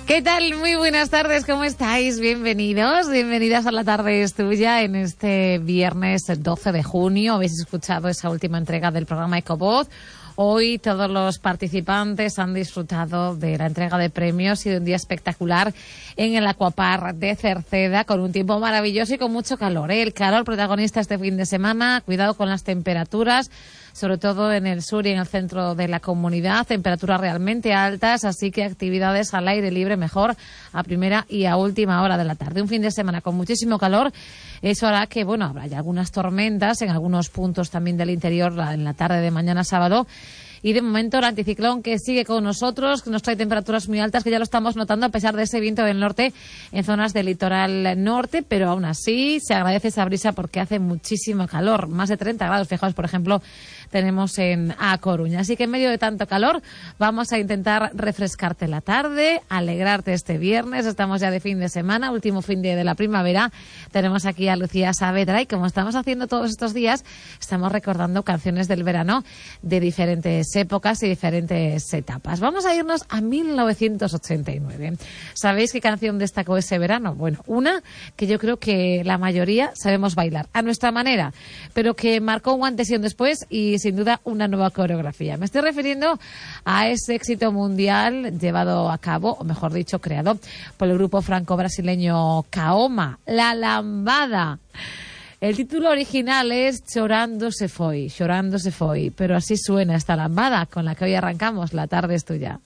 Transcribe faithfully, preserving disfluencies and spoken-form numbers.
¿Qué tal? Muy buenas tardes, ¿cómo estáis? Bienvenidos, bienvenidas a La Tarde es Tuya en este viernes doce de junio. Habéis escuchado esa última entrega del programa EcoVoz. Hoy todos los participantes han disfrutado de la entrega de premios. Ha sido un día espectacular en el Aquapar de Cerceda, con un tiempo maravilloso y con mucho calor, ¿eh? El calor protagonista este fin de semana. Cuidado con las temperaturas, sobre todo en el sur y en el centro de la comunidad. Temperaturas realmente altas, así que actividades al aire libre mejor a primera y a última hora de la tarde. Un fin de semana con muchísimo calor. Eso hará que, bueno, habrá ya algunas tormentas en algunos puntos también del interior en la tarde de mañana sábado. Y de momento el anticiclón que sigue con nosotros, que nos trae temperaturas muy altas, que ya lo estamos notando a pesar de ese viento del norte en zonas del litoral norte, pero aún así se agradece esa brisa porque hace muchísimo calor, más de treinta grados, fijaos, por ejemplo, tenemos en A Coruña. Así que en medio de tanto calor vamos a intentar refrescarte la tarde, alegrarte este viernes. Estamos ya de fin de semana, último fin de, de la primavera. Tenemos aquí a Lucía Saavedra y como estamos haciendo todos estos días, estamos recordando canciones del verano de diferentes épocas y diferentes etapas. Vamos a irnos a mil novecientos ochenta y nueve. ¿Sabéis qué canción destacó ese verano? Bueno, una que yo creo que la mayoría sabemos bailar a nuestra manera, pero que marcó un antes y un después y sin duda una nueva coreografía. Me estoy refiriendo a ese éxito mundial llevado a cabo, o mejor dicho, creado por el grupo franco-brasileño Kaoma, La Lambada. El título original es Chorando se foi, Chorando se foi, pero así suena esta lambada con la que hoy arrancamos La Tarde es Tuya.